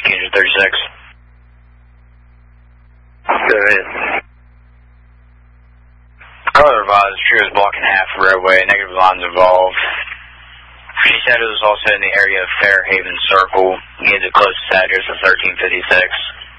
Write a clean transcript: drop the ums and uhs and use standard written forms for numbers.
engine 36. Go ahead. Carla advised True was blocking half the roadway, negative lines involved. She said it was also in the area of Fairhaven Circle, near the closest address of 1356.